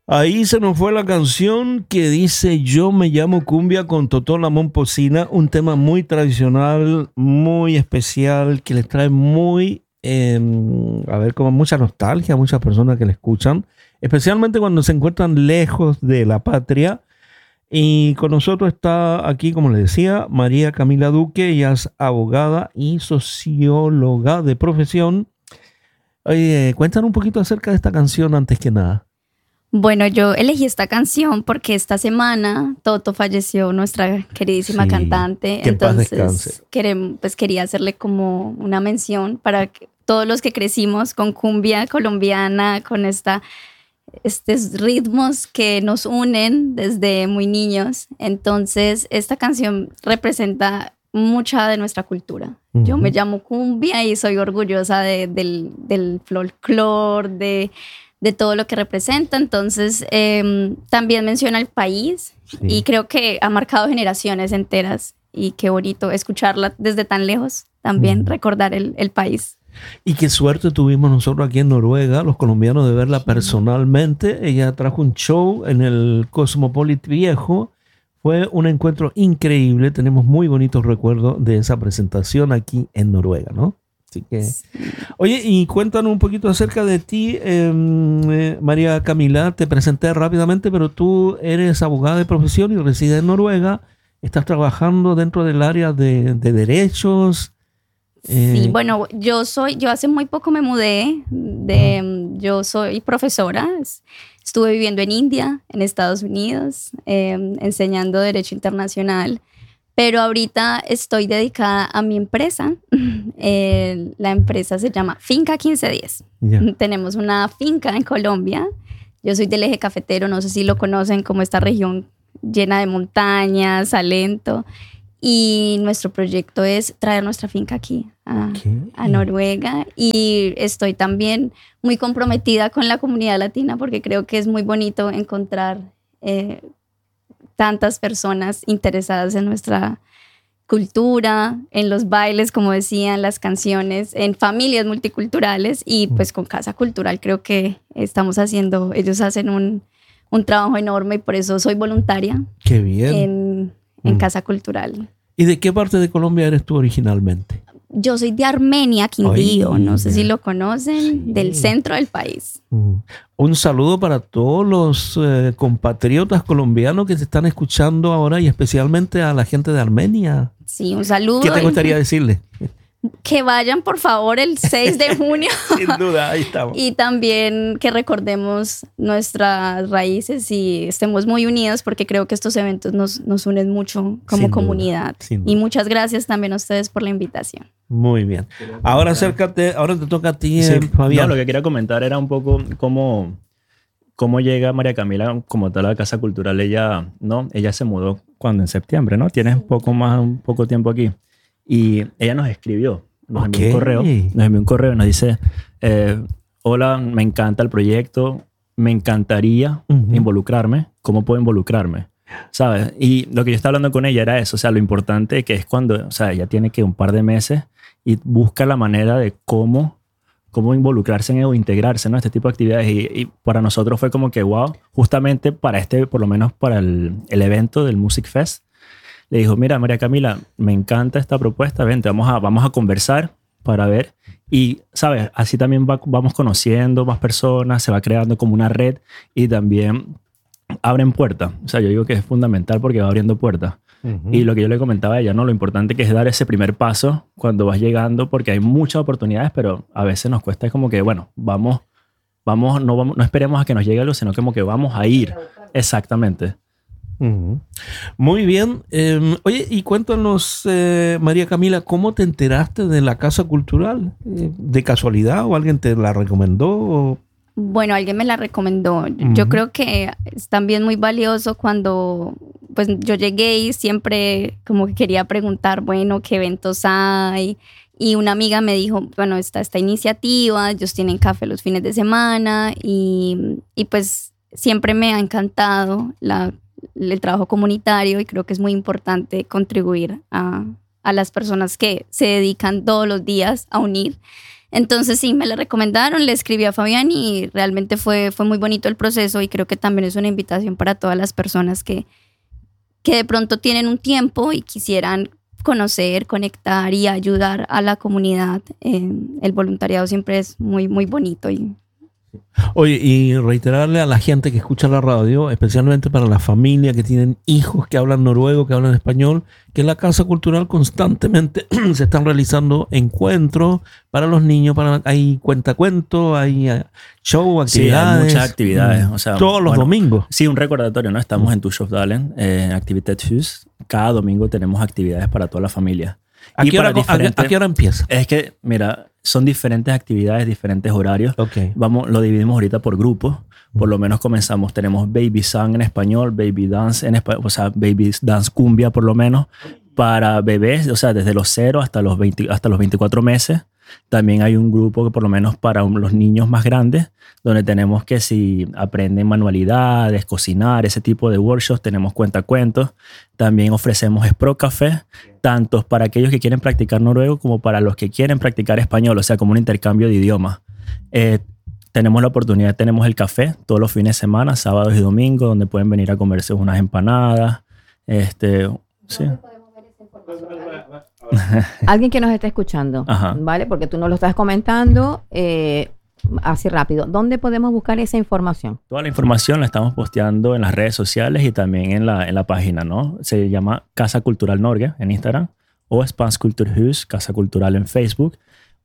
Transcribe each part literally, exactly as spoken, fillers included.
Ahí se nos fue la canción que dice Yo me llamo Cumbia con Totó La Momposina, un tema muy tradicional, muy especial, que les trae muy, eh, a ver, como mucha nostalgia a muchas personas que la escuchan, especialmente cuando se encuentran lejos de la patria. Y con nosotros está aquí, como les decía, María Camila Duque. Ella es abogada y socióloga de profesión. Oye, cuéntanos un poquito acerca de esta canción antes que nada. Bueno, yo elegí esta canción porque esta semana Toto falleció, nuestra queridísima sí, cantante. Que Entonces, queremos, pues quería hacerle como una mención para que todos los que crecimos con cumbia colombiana, con esta, estos ritmos que nos unen desde muy niños. Entonces, esta canción representa mucha de nuestra cultura. Uh-huh. Yo me llamo Cumbia y soy orgullosa de, del, del folclore, de... de todo lo que representa. Entonces eh, también menciona el país sí. y creo que ha marcado generaciones enteras y qué bonito escucharla desde tan lejos, también mm. recordar el, el país. Y qué suerte tuvimos nosotros aquí en Noruega, los colombianos, de verla sí. personalmente. Ella trajo un show en el Cosmopolit Viejo. Fue un encuentro increíble. Tenemos muy bonitos recuerdos de esa presentación aquí en Noruega, ¿no? Así que, sí. Oye, y cuéntanos un poquito acerca de ti, eh, eh, María Camila. Te presenté rápidamente, pero tú eres abogada de profesión y resides en Noruega. Estás trabajando dentro del área de, de derechos. Eh. Sí, bueno, yo soy, yo hace muy poco me mudé. De, uh-huh. Yo soy profesora. Estuve viviendo en India, en Estados Unidos, eh, enseñando Derecho Internacional. Pero ahorita estoy dedicada a mi empresa. Eh, la empresa se llama Finca quince diez. Yeah. Tenemos una finca en Colombia. Yo soy del eje cafetero, no sé si lo conocen, como esta región llena de montañas, Salento. Y nuestro proyecto es traer nuestra finca aquí a, okay. a Noruega. Y estoy también muy comprometida con la comunidad latina porque creo que es muy bonito encontrar... Eh, tantas personas interesadas en nuestra cultura, en los bailes, como decían, las canciones, en familias multiculturales y pues con Casa Cultural creo que estamos haciendo, ellos hacen un, un trabajo enorme y por eso soy voluntaria. ¡Qué bien! En, en mm. Casa Cultural. ¿Y de qué parte de Colombia eres tú originalmente? Yo soy de Armenia, Quindío, Ay, no sé si lo conocen, sí. del centro del país. Mm. Un saludo para todos los eh, compatriotas colombianos que se están escuchando ahora y especialmente a la gente de Armenia. Sí, un saludo. ¿Qué te gustaría decirle? Que vayan por favor el seis de junio. Sin duda, ahí estamos. Y también que recordemos nuestras raíces y estemos muy unidos porque creo que estos eventos nos, nos unen mucho como Sin comunidad. Duda. Sin duda. Y muchas gracias también a ustedes por la invitación. Muy bien. Ahora acércate, ahora te toca a ti, sí, Fabián. No, lo que quería comentar era un poco cómo, cómo llega María Camila como tal a la Casa Cultural. Ella, ¿no? Ella se mudó cuando en septiembre, ¿no? Tienes un poco más, un poco tiempo aquí. Y ella nos escribió, nos envió okay. un correo, nos envió un correo y nos dice, eh, hola, me encanta el proyecto, me encantaría uh-huh. involucrarme, ¿cómo puedo involucrarme? ¿Sabes? Y lo que yo estaba hablando con ella era eso, o sea, lo importante que es cuando, o sea, ella tiene que un par de meses y busca la manera de cómo, cómo involucrarse en o integrarse en ¿no? este tipo de actividades. Y, y para nosotros fue como que, wow, justamente para este, por lo menos para el, el evento del Music Fest, le dijo, mira, María Camila, me encanta esta propuesta, vente, vamos a, vamos a conversar para ver. Y, ¿sabes? Así también va, vamos conociendo más personas, se va creando como una red y también abren puertas. O sea, yo digo que es fundamental porque va abriendo puertas. Uh-huh. Y lo que yo le comentaba a ella, ¿no? Lo importante que es dar ese primer paso cuando vas llegando porque hay muchas oportunidades, pero a veces nos cuesta es como que, bueno, vamos, vamos, no, vamos, no esperemos a que nos llegue algo, sino como que vamos a ir. Exactamente. Uh-huh. Muy bien. Eh, oye, y cuéntanos, eh, María Camila, ¿cómo te enteraste de la Casa Cultural? Eh, ¿De casualidad o alguien te la recomendó? O... Bueno, alguien me la recomendó. Uh-huh. Yo creo que es también muy valioso cuando pues, yo llegué y siempre como que quería preguntar, bueno, ¿qué eventos hay? Y una amiga me dijo, bueno, está esta iniciativa, ellos tienen café los fines de semana y, y pues siempre me ha encantado la el trabajo comunitario y creo que es muy importante contribuir a, a las personas que se dedican todos los días a unir. Entonces sí, me la recomendaron, le escribí a Fabián y realmente fue, fue muy bonito el proceso y creo que también es una invitación para todas las personas que, que de pronto tienen un tiempo y quisieran conocer, conectar y ayudar a la comunidad. Eh, el voluntariado siempre es muy, muy bonito. Y... Oye, y reiterarle a la gente que escucha la radio, especialmente para la familia que tienen hijos que hablan noruego, que hablan español, que en la Casa Cultural constantemente se están realizando encuentros para los niños, para, hay cuentacuentos, hay show, actividades. Sí, hay muchas actividades. O sea, todos los bueno, domingos. Sí, un recordatorio, ¿no? Estamos en Tushofdalen, eh, en Aktivitetshus. Cada domingo tenemos actividades para toda la familia. ¿A y qué, hora, diferentes, a, ¿A qué hora empieza? Es que, mira, son diferentes actividades, diferentes horarios. Okay. Vamos, lo dividimos ahorita por grupos. Por lo menos comenzamos, tenemos Baby Song en español, Baby Dance en español, o sea, Baby Dance Cumbia por lo menos, para bebés, o sea, desde los cero hasta los, veinte, hasta los veinticuatro meses. También hay un grupo que por lo menos para los niños más grandes, donde tenemos que si aprenden manualidades, cocinar, ese tipo de workshops, tenemos cuentacuentos. También ofrecemos Spro Café, tanto para aquellos que quieren practicar noruego como para los que quieren practicar español, o sea, como un intercambio de idiomas. Eh, tenemos la oportunidad, tenemos el café todos los fines de semana, sábados y domingos, donde pueden venir a comerse unas empanadas. Este, sí. Alguien que nos esté escuchando, Ajá. ¿vale? Porque tú nos lo estás comentando eh, así rápido. ¿Dónde podemos buscar esa información? Toda la información la estamos posteando en las redes sociales y también en la, en la página, ¿no? Se llama Casa Cultural Norge en Instagram o Spans Kulturhus, Casa Cultural en Facebook.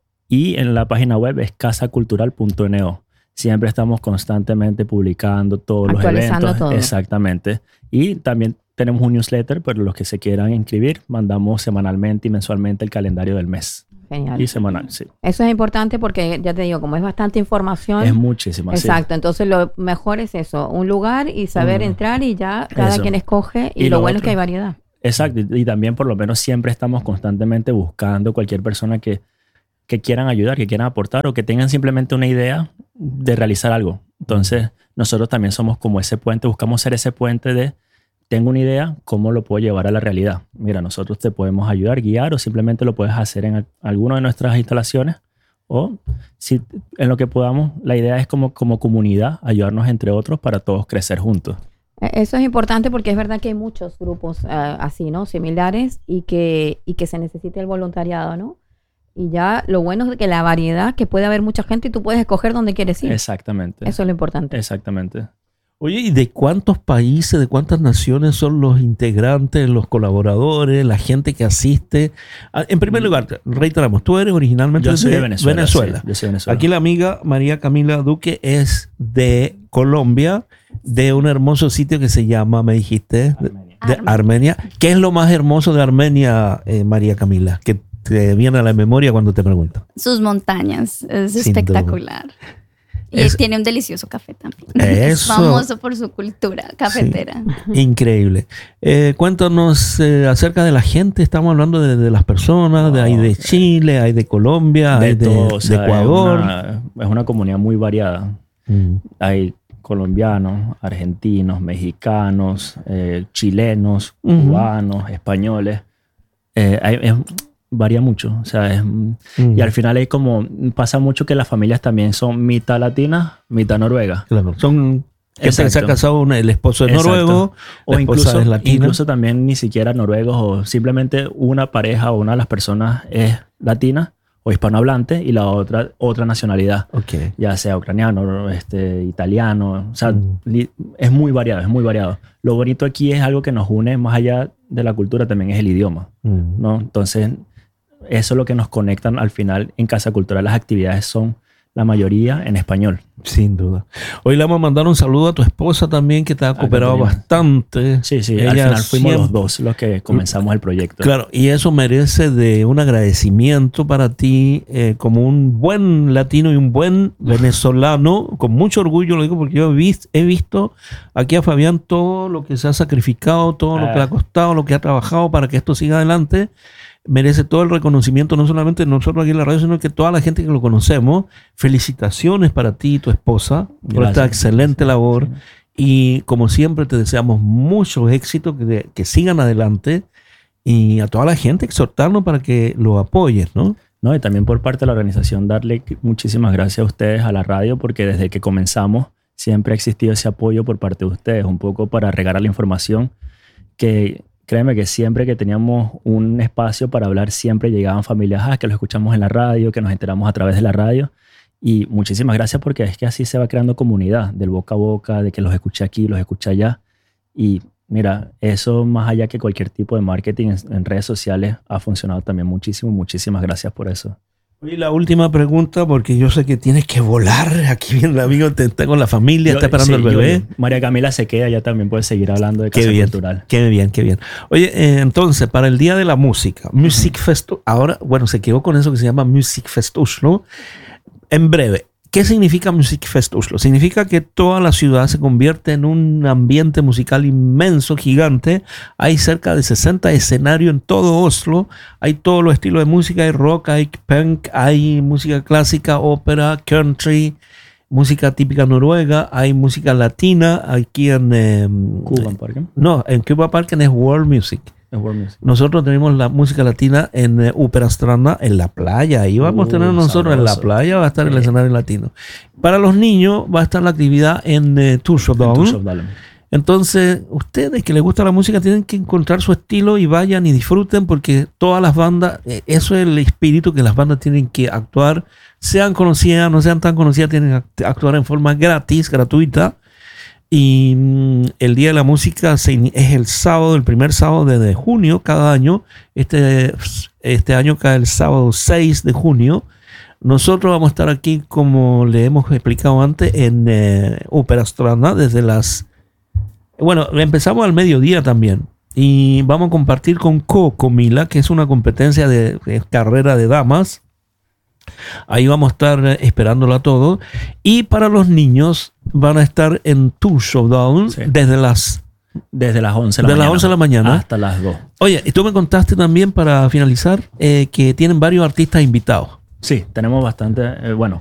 Y en la página web es casa cultural punto n o. Siempre estamos constantemente publicando todos los eventos. Todo. Exactamente. Y también tenemos un newsletter para los que se quieran inscribir. Mandamos semanalmente y mensualmente el calendario del mes. Genial. Y semanal, sí. Eso es importante porque, ya te digo, como es bastante información. Es muchísima, Exacto. Sí. Entonces, lo mejor es eso. Un lugar y saber mm. entrar y ya cada eso. quien escoge. Y, y lo, lo bueno otro. Es que hay variedad. Exacto. Y, y también, por lo menos, siempre estamos constantemente buscando cualquier persona que, que quieran ayudar, que quieran aportar o que tengan simplemente una idea de realizar algo. Entonces, nosotros también somos como ese puente. Buscamos ser ese puente de tengo una idea, ¿cómo lo puedo llevar a la realidad? Mira, nosotros te podemos ayudar, guiar o simplemente lo puedes hacer en alguna de nuestras instalaciones o si en lo que podamos. La idea es como, como comunidad ayudarnos entre otros para todos crecer juntos. Eso es importante porque es verdad que hay muchos grupos uh, así, ¿no? Similares y que, y que se necesita el voluntariado, ¿no? Y ya lo bueno es que la variedad, que puede haber mucha gente y tú puedes escoger dónde quieres ir. Exactamente. Eso es lo importante. Exactamente. Oye, ¿y de cuántos países, de cuántas naciones son los integrantes, los colaboradores, la gente que asiste? En primer lugar, reiteramos, tú eres originalmente yo soy de, de Venezuela. Venezuela. Sí, yo soy de Venezuela. Aquí la amiga María Camila Duque es de Colombia, de un hermoso sitio que se llama, me dijiste, Armenia. de, de Armenia. ¿Qué es lo más hermoso de Armenia, eh, María Camila? Que te viene a la memoria cuando te pregunto. Sus montañas, es Sin espectacular. Duda. Y es, tiene un delicioso café también. Eso, es famoso por su cultura cafetera. Sí, increíble. Eh, cuéntanos eh, acerca de la gente. Estamos hablando de, de las personas. Oh, de, hay de Chile, hay de Colombia, de hay de, todo, o sea, de Ecuador. Es una, es una comunidad muy variada. Mm. Hay colombianos, argentinos, mexicanos, eh, chilenos, uh-huh. cubanos, españoles. Eh, hay, es, varía mucho, o sea, es, mm. y al final hay como, pasa mucho que las familias también son mitad latinas, mitad noruegas. Claro, son que se, se ha casado una, el esposo es Exacto. noruego, o la incluso, esposa es latina. Incluso también ni siquiera noruegos, o simplemente una pareja o una de las personas es latina o hispanohablante y la otra otra nacionalidad, okay. ya sea ucraniano, este, italiano, o sea, mm. li, es muy variado, es muy variado. Lo bonito aquí es algo que nos une más allá de la cultura, también es el idioma, mm. ¿no? Entonces, eso es lo que nos conectan al final en Casa Cultural. Las actividades son la mayoría en español. Sin duda. Hoy le vamos a mandar un saludo a tu esposa también, que te ha cooperado bastante. Sí, sí. Ella al final fuimos siempre... los dos los que comenzamos el proyecto. Claro, y eso merece de un agradecimiento para ti eh, como un buen latino y un buen venezolano. Con mucho orgullo lo digo porque yo he visto, he visto aquí a Fabián todo lo que se ha sacrificado, todo ah. lo que le ha costado, lo que ha trabajado para que esto siga adelante. Merece todo el reconocimiento, no solamente nosotros aquí en la radio, sino que toda la gente que lo conocemos. Felicitaciones para ti y tu esposa por Gracias. Esta excelente labor. Sí. Y como siempre te deseamos mucho éxito, que, que sigan adelante. Y a toda la gente exhortarnos para que lo apoyes, ¿no? ¿no? Y también por parte de la organización darle muchísimas gracias a ustedes, a la radio, porque desde que comenzamos siempre ha existido ese apoyo por parte de ustedes, un poco para regar la información, que créeme que siempre que teníamos un espacio para hablar, siempre llegaban familias, ah, que lo escuchamos en la radio, que nos enteramos a través de la radio. Y muchísimas gracias, porque es que así se va creando comunidad, del boca a boca, de que los escuché aquí, los escuché allá. Y mira, eso más allá que cualquier tipo de marketing en, en redes sociales ha funcionado también muchísimo. Muchísimas gracias por eso. Y la última pregunta, porque yo sé que tienes que volar. Aquí viene el amigo, te, está con la familia, yo, está esperando sí, el bebé. Yo, María Camila se queda, ya también puede seguir hablando de Casa qué bien, Cultural. Qué bien, qué bien. Oye, eh, entonces, para el Día de la Música, Music uh-huh. Fest, ahora, bueno, se quedó con eso que se llama Music Fest Oslo. En breve, ¿qué significa Music Fest Oslo? Significa que toda la ciudad se convierte en un ambiente musical inmenso, gigante. Hay cerca de sesenta escenarios en todo Oslo. Hay todos los estilos de música. Hay rock, hay punk, hay música clásica, ópera, country, música típica noruega. Hay música latina. Aquí en... Eh, Cuba Park. No, en Cuba Park es World Music. Nosotros tenemos la música latina en uh, Uperastranda, en la playa. Ahí vamos uh, a tener nosotros sabroso. En la playa, va a estar sí. el escenario latino. Para los niños va a estar la actividad en uh, Tushovdalen. Entonces, ustedes que les gusta la música tienen que encontrar su estilo y vayan y disfruten, porque todas las bandas, eh, eso es el espíritu que las bandas tienen que actuar, sean conocidas, no sean tan conocidas, tienen que actuar en forma gratis, gratuita. Y mm, el Día de la Música se, es el sábado, el primer sábado de, de junio cada año. Este, este año cae el sábado seis de junio. Nosotros vamos a estar aquí, como le hemos explicado antes, en eh, Uperastranda desde las... Bueno, empezamos al mediodía también. Y vamos a compartir con Cocomila, que es una competencia de, de carrera de damas. Ahí vamos a estar esperándolo a todos. Y para los niños van a estar en Tushovdalen sí. desde las desde las once de la, de las once de la mañana hasta las dos. Oye, y tú me contaste también, para finalizar, eh, que tienen varios artistas invitados. Sí, tenemos bastante, eh, bueno,